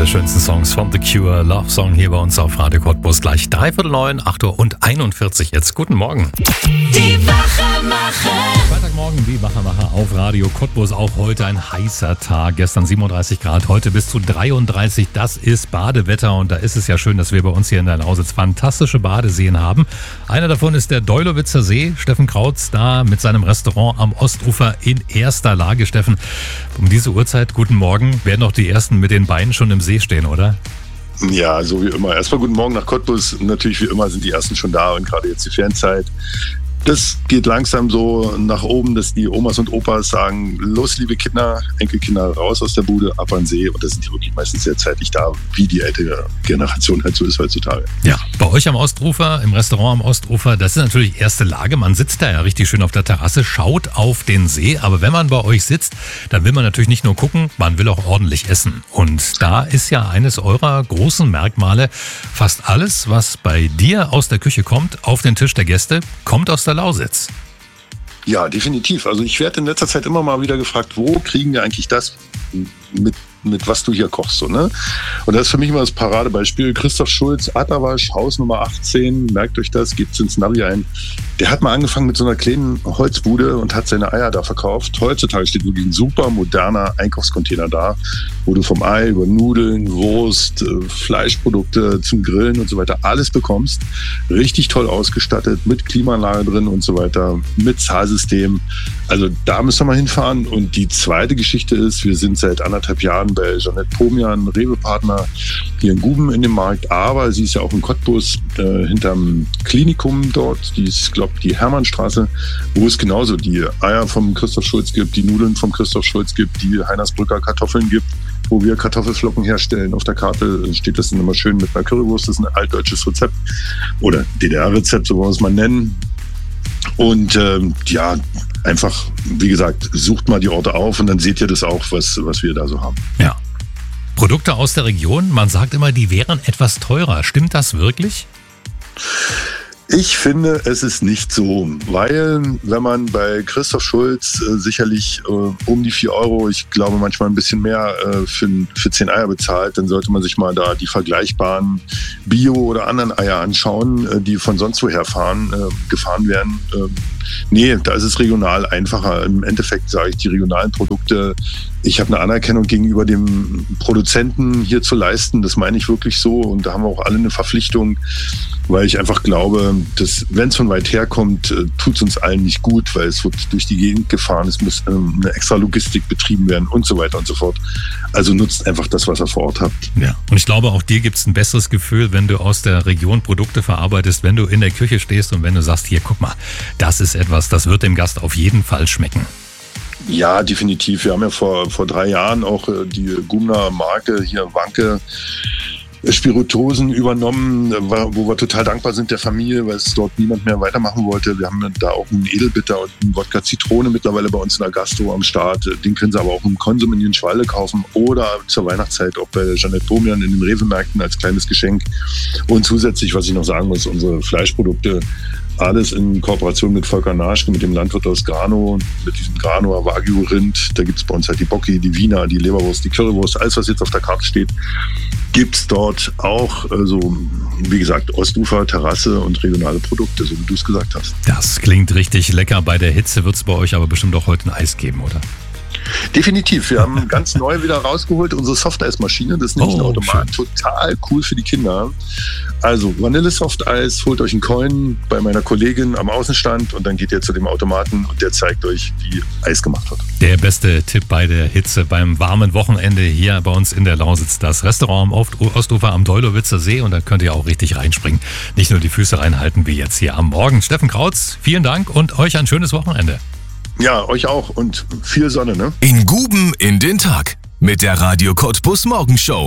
der schönsten Songs von The Cure, Love Song hier bei uns auf Radio Cottbus. Gleich 8:45, 8:41 jetzt. Guten Morgen. Die Wachermacher. Freitagmorgen, die Wachermacher auf Radio Cottbus. Auch heute ein heißer Tag. Gestern 37 Grad, heute bis zu 33. Das ist Badewetter und da ist es ja schön, dass wir bei uns hier in der Lausitz fantastische Badeseen haben. Einer davon ist der Deulowitzer See. Steffen Krautz da mit seinem Restaurant am Ostufer in erster Lage. Steffen, um diese Uhrzeit, guten Morgen, werden doch die Ersten mit den Beinen schon im See stehen, oder? Ja, so wie immer. Erstmal guten Morgen nach Cottbus. Natürlich wie immer sind die Ersten schon da und gerade jetzt die Ferienzeit. Das geht langsam so nach oben, dass die Omas und Opas sagen, los liebe Kinder, Enkelkinder, raus aus der Bude, ab an den See. Und da sind die wirklich meistens sehr zeitig da, wie die ältere Generation halt so ist heutzutage. Ja, bei euch am Ostufer, im Restaurant am Ostufer, das ist natürlich erste Lage. Man sitzt da ja richtig schön auf der Terrasse, schaut auf den See. Aber wenn man bei euch sitzt, dann will man natürlich nicht nur gucken, man will auch ordentlich essen. Und da ist ja eines eurer großen Merkmale, fast alles, was bei dir aus der Küche kommt, auf den Tisch der Gäste, kommt aus der Lausitz. Ja, definitiv. Also ich werde in letzter Zeit immer mal wieder gefragt, wo kriegen wir eigentlich das mit was du hier kochst, so, ne? Und das ist für mich immer das Paradebeispiel. Christoph Schulz, Atterwasch, Haus Nummer 18, merkt euch das, gebt's ins Navi ein. Der hat mal angefangen mit so einer kleinen Holzbude und hat seine Eier da verkauft. Heutzutage steht wirklich ein super moderner Einkaufscontainer da, wo du vom Ei über Nudeln, Wurst, Fleischprodukte zum Grillen und so weiter alles bekommst. Richtig toll ausgestattet, mit Klimaanlage drin und so weiter, mit Zahlsystem. Also da müssen wir mal hinfahren. Und die zweite Geschichte ist, wir sind seit 1,5 Jahren bei Jeanette Pomian, Rewe-Partner hier in Guben in dem Markt. Aber sie ist ja auch in Cottbus hinterm Klinikum dort. Die ist, glaube ich, die Hermannstraße, wo es genauso die Eier vom Christoph Schulz gibt, die Nudeln vom Christoph Schulz gibt, die Heinersbrücker Kartoffeln gibt, wo wir Kartoffelflocken herstellen. Auf der Karte steht das dann immer schön mit einer Currywurst. Das ist ein altdeutsches Rezept oder DDR-Rezept, so wollen wir es mal nennen. Und ja, einfach, wie gesagt, sucht mal die Orte auf und dann seht ihr das auch, was wir da so haben. Ja. Produkte aus der Region, man sagt immer, die wären etwas teurer. Stimmt das wirklich? Ich finde, es ist nicht so, weil wenn man bei Christoph Schulz sicherlich um die 4 Euro, ich glaube manchmal ein bisschen mehr für 10 Eier bezahlt, dann sollte man sich mal da die vergleichbaren Bio- oder anderen Eier anschauen, die von sonst woher gefahren werden. Nee, da ist es regional einfacher. Im Endeffekt sage ich, die regionalen Produkte, ich habe eine Anerkennung gegenüber dem Produzenten hier zu leisten. Das meine ich wirklich so. Und da haben wir auch alle eine Verpflichtung, weil ich einfach glaube, dass wenn es von weit her kommt, tut es uns allen nicht gut, weil es wird durch die Gegend gefahren, es muss eine extra Logistik betrieben werden und so weiter und so fort. Also nutzt einfach das, was ihr vor Ort habt. Ja, und ich glaube, auch dir gibt es ein besseres Gefühl, wenn du aus der Region Produkte verarbeitest, wenn du in der Küche stehst und wenn du sagst, hier, guck mal, das ist etwas, das wird dem Gast auf jeden Fall schmecken. Ja, definitiv. Wir haben ja vor 3 Jahren auch die Gumner Marke hier, Wanke, Spirituosen übernommen, wo wir total dankbar sind der Familie, weil es dort niemand mehr weitermachen wollte. Wir haben da auch einen Edelbitter und einen Wodka Zitrone mittlerweile bei uns in der Gastro am Start. Den können Sie aber auch im Konsum in den Schwalde kaufen oder zur Weihnachtszeit auch bei Jeanette Pomian in den Rewe-Märkten als kleines Geschenk. Und zusätzlich, was ich noch sagen muss, unsere Fleischprodukte, alles in Kooperation mit Volker Naschke, mit dem Landwirt aus Granow, mit diesem Granower Wagyu-Rind. Da gibt es bei uns halt die Bocki, die Wiener, die Leberwurst, die Currywurst, alles, was jetzt auf der Karte steht, gibt es dort auch. Also, wie gesagt, Ostufer, Terrasse und regionale Produkte, so wie du es gesagt hast. Das klingt richtig lecker. Bei der Hitze wird es bei euch aber bestimmt auch heute ein Eis geben, oder? Definitiv. Wir haben ganz neu wieder rausgeholt, unsere Softeismaschine. Das ist nämlich ein Automat. Schön. Total cool für die Kinder. Also Vanille-Softeis, holt euch einen Coin bei meiner Kollegin am Außenstand und dann geht ihr zu dem Automaten und der zeigt euch, wie Eis gemacht wird. Der beste Tipp bei der Hitze beim warmen Wochenende hier bei uns in der Lausitz. Das Restaurant am Ostufer am Deulowitzer See und da könnt ihr auch richtig reinspringen. Nicht nur die Füße reinhalten wie jetzt hier am Morgen. Steffen Krautz, vielen Dank und euch ein schönes Wochenende. Ja, euch auch und viel Sonne, ne? In Guben in den Tag mit der Radio Cottbus Morgenshow.